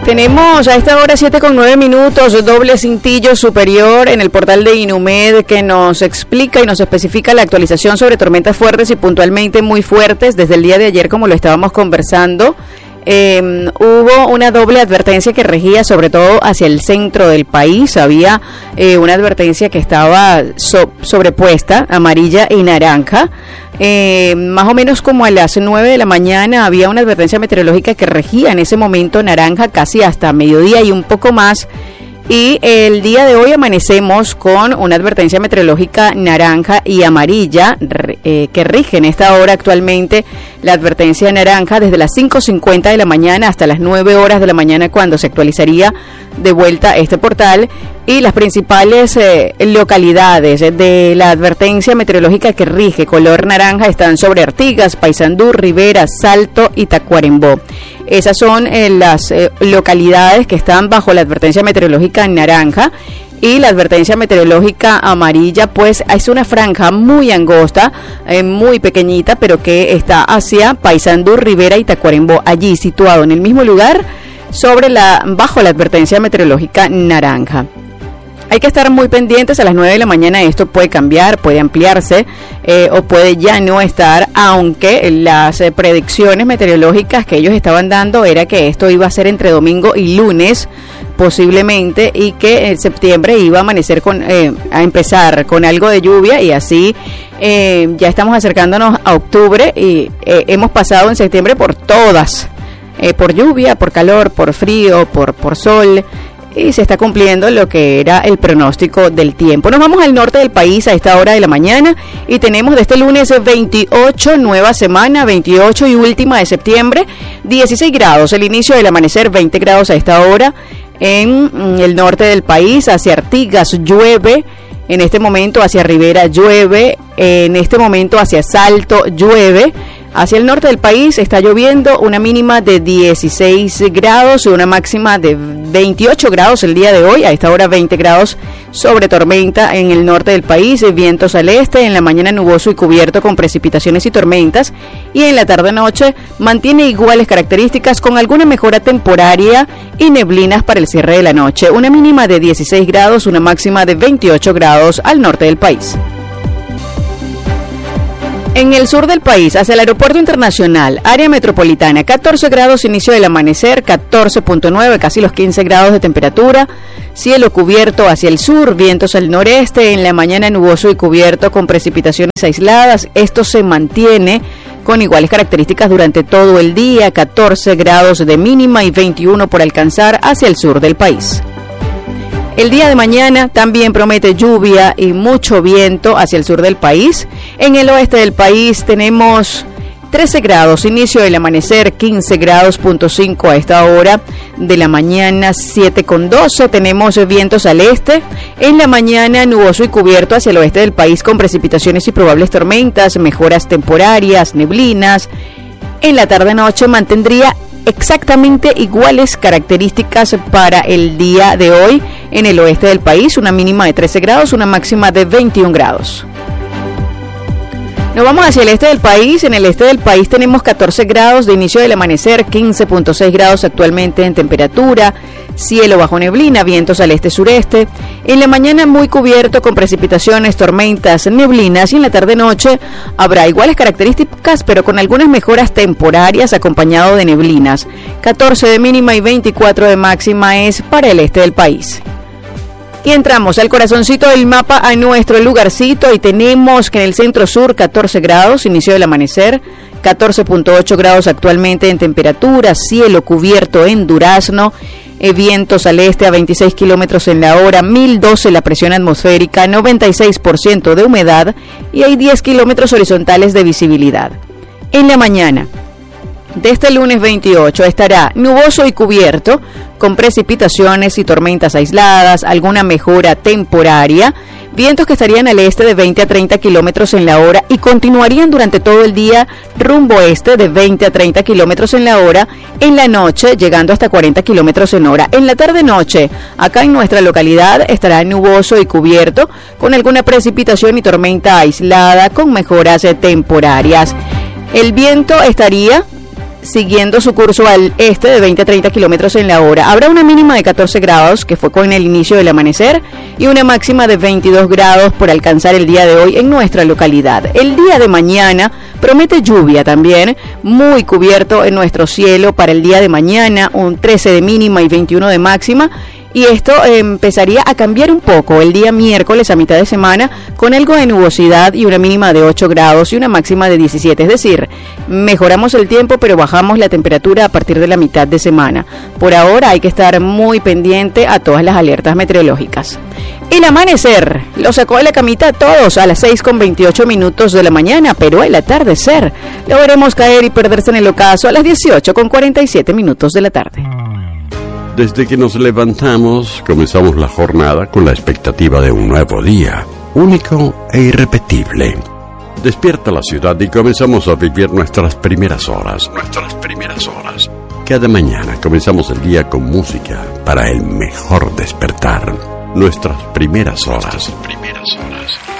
Tenemos a esta hora 7:09, doble cintillo superior en el portal de Inumed que nos explica y nos especifica la actualización sobre tormentas fuertes y puntualmente muy fuertes desde el día de ayer, como lo estábamos conversando. Hubo una doble advertencia que regía sobre todo hacia el centro del país. Había una advertencia que estaba sobrepuesta, amarilla y naranja. Más o menos como a las 9 de la mañana había una advertencia meteorológica que regía en ese momento naranja casi hasta mediodía y un poco más. Y el día de hoy amanecemos con una advertencia meteorológica naranja y amarilla que rige en esta hora actualmente. La advertencia naranja desde las 5:50 de la mañana hasta las 9 horas de la mañana, cuando se actualizaría de vuelta este portal. Y las principales localidades de la advertencia meteorológica que rige color naranja están sobre Artigas, Paysandú, Rivera, Salto y Tacuarembó. Esas son las localidades que están bajo la advertencia meteorológica naranja. Y la advertencia meteorológica amarilla, pues es una franja muy angosta, muy pequeñita, pero que está hacia Paysandú, Rivera y Tacuarembó, allí situado en el mismo lugar bajo la advertencia meteorológica naranja. Hay que estar muy pendientes a las 9 de la mañana. Esto puede cambiar, puede ampliarse o puede ya no estar, aunque las predicciones meteorológicas que ellos estaban dando era que esto iba a ser entre domingo y lunes posiblemente, y que en septiembre iba a amanecer a empezar con algo de lluvia, y así ya estamos acercándonos a octubre y hemos pasado en septiembre por todas, por lluvia, por calor, por frío, por sol. Y se está cumpliendo lo que era el pronóstico del tiempo. Nos vamos al norte del país a esta hora de la mañana y tenemos de este lunes 28, nueva semana, 28 y última de septiembre, 16 grados. El inicio del amanecer, 20 grados a esta hora en el norte del país. Hacia Artigas llueve, en este momento hacia Rivera llueve, en este momento hacia Salto llueve. Hacia el norte del país está lloviendo, una mínima de 16 grados y una máxima de 28 grados el día de hoy. A esta hora 20 grados sobre tormenta en el norte del país, vientos al este, en la mañana nuboso y cubierto con precipitaciones y tormentas, y en la tarde-noche mantiene iguales características con alguna mejora temporaria y neblinas para el cierre de la noche. Una mínima de 16 grados, una máxima de 28 grados al norte del país. En el sur del país, hacia el aeropuerto internacional, área metropolitana, 14 grados inicio del amanecer, 14.9, casi los 15 grados de temperatura, cielo cubierto hacia el sur, vientos al noreste, en la mañana nuboso y cubierto con precipitaciones aisladas. Esto se mantiene con iguales características durante todo el día, 14 grados de mínima y 21 por alcanzar hacia el sur del país. El día de mañana también promete lluvia y mucho viento hacia el sur del país. En el oeste del país tenemos 13 grados, inicio del amanecer, 15 grados.5 a esta hora de la mañana, 7.12. Tenemos vientos al este. En la mañana nuboso y cubierto hacia el oeste del país con precipitaciones y probables tormentas, mejoras temporarias, neblinas. En la tarde-noche mantendría exactamente iguales características para el día de hoy en el oeste del país, una mínima de 13 grados, una máxima de 21 grados. Nos vamos hacia el este del país. En el este del país tenemos 14 grados de inicio del amanecer, 15.6 grados actualmente en temperatura, cielo bajo neblina, vientos al este-sureste. En la mañana muy cubierto con precipitaciones, tormentas, neblinas, y en la tarde-noche habrá iguales características pero con algunas mejoras temporarias acompañado de neblinas. 14 de mínima y 24 de máxima es para el este del país. Y entramos al corazoncito del mapa, a nuestro lugarcito, y tenemos que en el centro sur 14 grados, inicio del amanecer, 14.8 grados actualmente en temperatura, cielo cubierto en Durazno, vientos al este a 26 kilómetros en la hora, 1012 la presión atmosférica, 96% de humedad y hay 10 kilómetros horizontales de visibilidad. En la mañana de este lunes 28 estará nuboso y cubierto con precipitaciones y tormentas aisladas, alguna mejora temporaria, vientos que estarían al este de 20 a 30 kilómetros en la hora y continuarían durante todo el día rumbo este de 20 a 30 kilómetros en la hora, en la noche llegando hasta 40 kilómetros en hora. En la tarde-noche, acá en nuestra localidad, estará nuboso y cubierto con alguna precipitación y tormenta aislada con mejoras temporarias. El viento estaría siguiendo su curso al este de 20 a 30 kilómetros en la hora. Habrá una mínima de 14 grados, que fue con el inicio del amanecer, y una máxima de 22 grados por alcanzar el día de hoy en nuestra localidad. El día de mañana promete lluvia también, muy cubierto en nuestro cielo para el día de mañana, un 13 de mínima y 21 de máxima. Y esto empezaría a cambiar un poco el día miércoles a mitad de semana con algo de nubosidad y una mínima de 8 grados y una máxima de 17. Es decir, mejoramos el tiempo pero bajamos la temperatura a partir de la mitad de semana. Por ahora hay que estar muy pendiente a todas las alertas meteorológicas. El amanecer lo sacó de la camita a todos a las 6:28 de la mañana, pero el atardecer lo veremos caer y perderse en el ocaso a las 18:47 de la tarde. Desde que nos levantamos, comenzamos la jornada con la expectativa de un nuevo día, único e irrepetible. Despierta la ciudad y comenzamos a vivir nuestras primeras horas. Cada mañana comenzamos el día con música para el mejor despertar. Nuestras primeras horas.